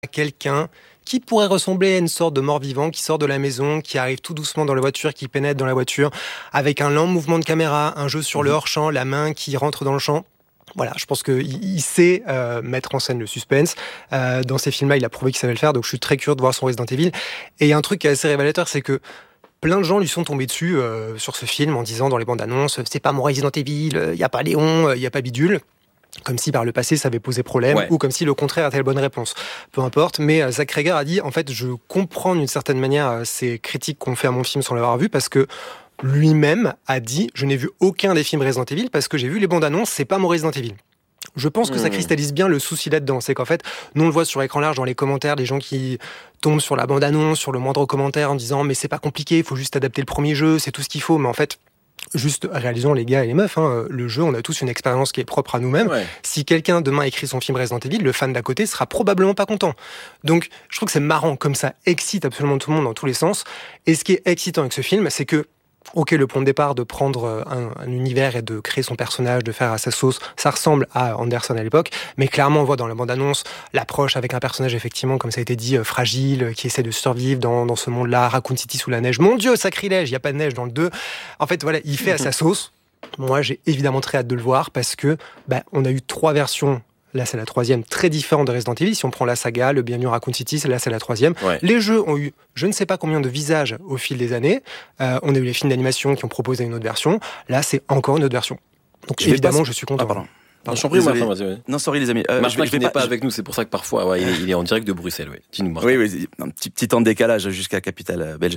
quelqu'un qui pourrait ressembler à une sorte de mort-vivant qui sort de la maison, qui arrive tout doucement dans la voiture, qui pénètre dans la voiture, avec un lent mouvement de caméra, un jeu sur le hors-champ, la main qui rentre dans le champ. Voilà, je pense qu'il sait mettre en scène le suspense. Dans ces films-là, il a prouvé qu'il savait le faire, donc je suis très curieux de voir son Resident Evil. Et il y a un truc qui est assez révélateur, c'est que plein de gens lui sont tombés dessus sur ce film en disant dans les bandes annonces « c'est pas mon Resident Evil, il n'y a pas Léon, il n'y a pas Bidule ». Comme si par le passé ça avait posé problème, ou comme si le contraire était la bonne réponse. Peu importe, mais Zach Cregger a dit, en fait, je comprends d'une certaine manière ces critiques qu'on fait à mon film sans l'avoir vu, parce que lui-même a dit, je n'ai vu aucun des films Resident Evil parce que j'ai vu les bandes annonces, c'est pas mon Resident Evil. Je pense que ça cristallise bien le souci là-dedans. C'est qu'en fait, nous on le voit sur écran large dans les commentaires, des gens qui tombent sur la bande-annonce, sur le moindre commentaire en disant « mais c'est pas compliqué, il faut juste adapter le premier jeu, c'est tout ce qu'il faut ». Mais en fait, juste réalisons les gars et les meufs, le jeu, on a tous une expérience qui est propre à nous-mêmes. Ouais. Si quelqu'un demain écrit son film Resident Evil, le fan d'à côté sera probablement pas content. Donc je trouve que c'est marrant, comme ça excite absolument tout le monde dans tous les sens. Et ce qui est excitant avec ce film, c'est que ok, le point de départ de prendre un univers et de créer son personnage, de faire à sa sauce, ça ressemble à Anderson à l'époque, mais clairement on voit dans la bande-annonce l'approche avec un personnage effectivement, comme ça a été dit, fragile, qui essaie de survivre dans ce monde-là, Raccoon City sous la neige. Mon Dieu, sacrilège, il n'y a pas de neige dans le 2. En fait, voilà, il fait à sa sauce. Moi, j'ai évidemment très hâte de le voir parce que on a eu 3 versions. Là, c'est la 3e, très différente de Resident Evil. Si on prend la saga, le Bienvenue à Raccoon City, là, c'est la 3e. Ouais. Les jeux ont eu je ne sais pas combien de visages au fil des années. On a eu les films d'animation qui ont proposé une autre version. Là, c'est encore une autre version. Donc, évidemment, je suis content. Pardon, non, sorry les amis. Je n'est pas avec nous, c'est pour ça que parfois il est en direct de Bruxelles. Ouais. Dis-nous, Marc. Oui, un petit temps de décalage jusqu'à la capitale belge.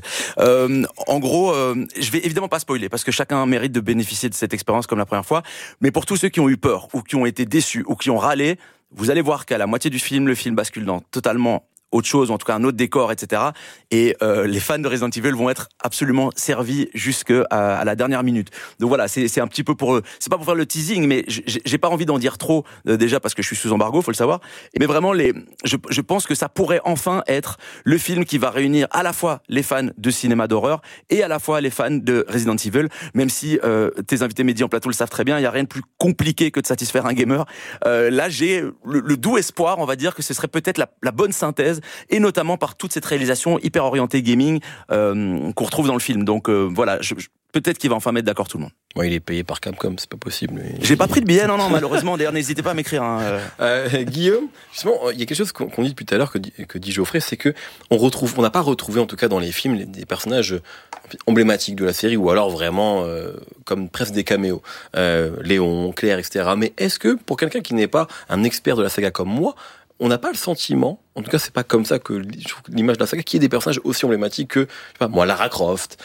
En gros, je vais évidemment pas spoiler parce que chacun mérite de bénéficier de cette expérience comme la première fois. Mais pour tous ceux qui ont eu peur ou qui ont été déçus ou qui ont râlé, vous allez voir qu'à la moitié du film, le film bascule dans totalement autre chose, ou en tout cas un autre décor, etc. Et les fans de Resident Evil vont être absolument servis jusqu'à la dernière minute. Donc voilà, c'est un petit peu pour eux. C'est pas pour faire le teasing, mais j'ai pas envie d'en dire trop déjà parce que je suis sous embargo, faut le savoir. Mais vraiment, je pense que ça pourrait enfin être le film qui va réunir à la fois les fans de cinéma d'horreur et à la fois les fans de Resident Evil. Même si tes invités médias en plateau le savent très bien, il y a rien de plus compliqué que de satisfaire un gamer. Là, j'ai le doux espoir, on va dire, que ce serait peut-être la bonne synthèse. Et notamment par toute cette réalisation hyper orientée gaming qu'on retrouve dans le film. Donc voilà, peut-être qu'il va enfin mettre d'accord tout le monde. Ouais, il est payé par Capcom, c'est pas possible. J'ai pas pris de billet, non, malheureusement. D'ailleurs, n'hésitez pas à m'écrire. Guillaume, justement, il y a quelque chose qu'on dit depuis tout à l'heure que dit Geoffrey, c'est que on n'a pas retrouvé en tout cas dans les films des personnages emblématiques de la série ou alors vraiment comme presque des caméos, Léon, Claire, etc. Mais est-ce que pour quelqu'un qui n'est pas un expert de la saga comme moi, on n'a pas le sentiment, en tout cas c'est pas comme ça que l'image de la saga, qu'il y ait des personnages aussi emblématiques que, je sais pas moi, Lara Croft,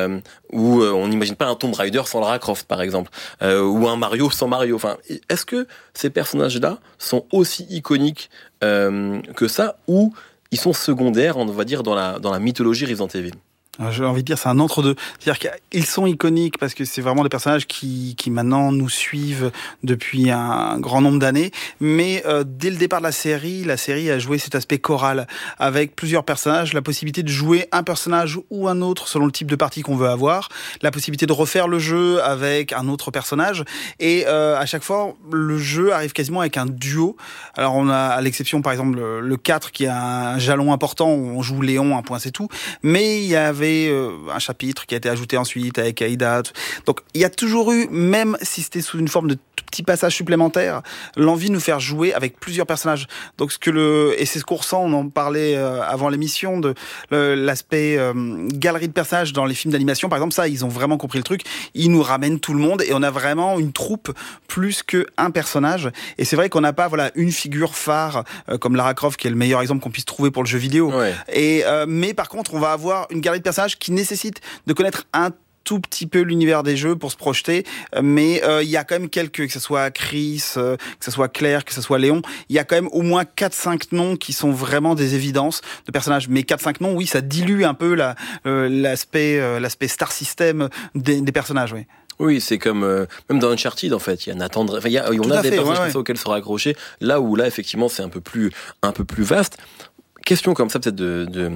ou on n'imagine pas un Tomb Raider sans Lara Croft par exemple, ou un Mario sans Mario. Enfin, est-ce que ces personnages-là sont aussi iconiques que ça, ou ils sont secondaires, on va dire, dans la mythologie Resident Evil? J'ai envie de dire, c'est un entre-deux. C'est-à-dire qu'ils sont iconiques parce que c'est vraiment des personnages qui maintenant nous suivent depuis un grand nombre d'années. Mais dès le départ de la série a joué cet aspect choral avec plusieurs personnages, la possibilité de jouer un personnage ou un autre selon le type de partie qu'on veut avoir, la possibilité de refaire le jeu avec un autre personnage. Et à chaque fois, le jeu arrive quasiment avec un duo. Alors on a, à l'exception par exemple le 4 qui a un jalon important où on joue Léon, un point c'est tout. Mais il y avait un chapitre qui a été ajouté ensuite avec Aïda. Donc il y a toujours eu, même si c'était sous une forme de tout petit passage supplémentaire, l'envie de nous faire jouer avec plusieurs personnages. Donc et c'est ce qu'on ressent, on en parlait avant l'émission, de l'aspect galerie de personnages dans les films d'animation. Par exemple, ça, ils ont vraiment compris le truc. Ils nous ramènent tout le monde et on a vraiment une troupe plus qu'un personnage. Et c'est vrai qu'on n'a pas une figure phare comme Lara Croft, qui est le meilleur exemple qu'on puisse trouver pour le jeu vidéo. Ouais. Mais par contre, on va avoir une galerie de personnages qui nécessite de connaître un tout petit peu l'univers des jeux pour se projeter, mais il y a quand même que ce soit Chris, que ce soit Claire, que ce soit Léon, il y a quand même au moins 4-5 noms qui sont vraiment des évidences de personnages. Mais 4-5 noms, oui, ça dilue un peu l'aspect Star System des personnages, oui. Oui, c'est comme même dans Uncharted en fait, il y a Nathan Drake, on a des personnages auxquels se raccrocher. Là où effectivement c'est un peu plus vaste. Question comme ça peut-être de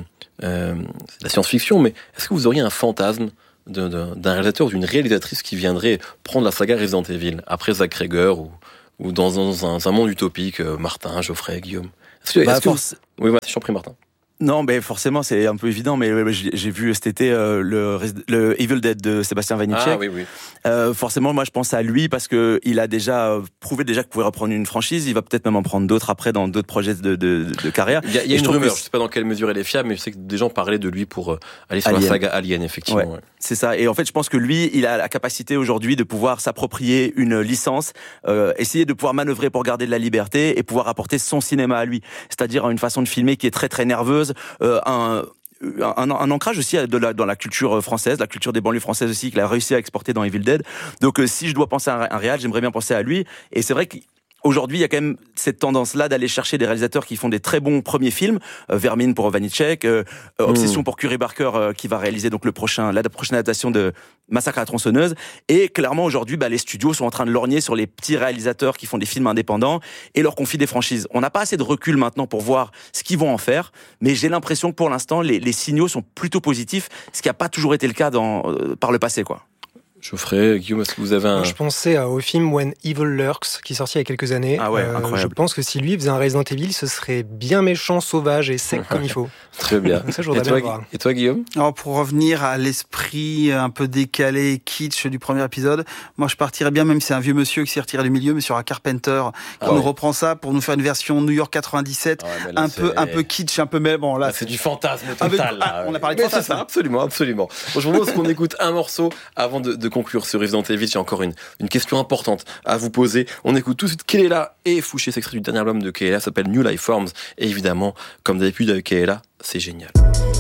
la science-fiction, mais est-ce que vous auriez un fantasme d'un réalisateur ou d'une réalisatrice qui viendrait prendre la saga Resident Evil après Zach Cregger ou dans un monde utopique, Martin, Geoffrey, Guillaume? Oui, je t'en prie, Martin. Non, mais forcément, c'est un peu évident, mais j'ai vu cet été le Evil Dead de Sébastien Vanitschek. Ah oui. Forcément, moi, je pense à lui parce que il a déjà prouvé qu'il pouvait reprendre une franchise. Il va peut-être même en prendre d'autres après dans d'autres projets de carrière. Il y a une rumeur, je sais pas dans quelle mesure elle est fiable, mais je sais que des gens parlaient de lui pour aller sur la saga Alien, effectivement. Ouais. C'est ça. Et en fait, je pense que lui, il a la capacité aujourd'hui de pouvoir s'approprier une licence, essayer de pouvoir manœuvrer pour garder de la liberté et pouvoir apporter son cinéma à lui. C'est-à-dire une façon de filmer qui est très très nerveuse, un ancrage aussi dans la culture française, la culture des banlieues françaises aussi, qu'il a réussi à exporter dans Evil Dead. Donc si je dois penser à un réal, j'aimerais bien penser à lui. Et c'est vrai qu'aujourd'hui, il y a quand même cette tendance-là d'aller chercher des réalisateurs qui font des très bons premiers films. Vermine pour Vanitschek, Obsession pour Curry Barker qui va réaliser donc la prochaine adaptation de Massacre à la tronçonneuse. Et clairement, aujourd'hui, les studios sont en train de lorgner sur les petits réalisateurs qui font des films indépendants et leur confient des franchises. On n'a pas assez de recul maintenant pour voir ce qu'ils vont en faire, mais j'ai l'impression que pour l'instant, les signaux sont plutôt positifs, ce qui n'a pas toujours été le cas par le passé, quoi. Geoffrey, Guillaume, est-ce que vous avez un... Je pensais au film When Evil Lurks, qui est sorti il y a quelques années. Ah ouais, incroyable. Je pense que si lui faisait un Resident Evil, ce serait bien méchant, sauvage et sec comme il faut. Très bien. Ça, je voudrais bien le voir. Et toi, Guillaume? Alors, pour revenir à l'esprit un peu décalé, kitsch du premier épisode, moi je partirais bien, même si c'est un vieux monsieur qui s'est retiré du milieu, mais sur un Carpenter qui nous reprend ça pour nous faire une version New York 97, un peu kitsch, un peu... Mais bon, là, c'est du fantasme total. On a parlé de fantasme. C'est ça, absolument. Bon, je vous propose qu'on écoute un morceau avant de conclure sur Resident Evil. J'ai encore une question importante à vous poser. On écoute tout de suite Kelela et Fouché, c'est extrait du dernier album de Kelela, s'appelle New Life Forms. Et évidemment, comme d'habitude avec Kelela, c'est génial.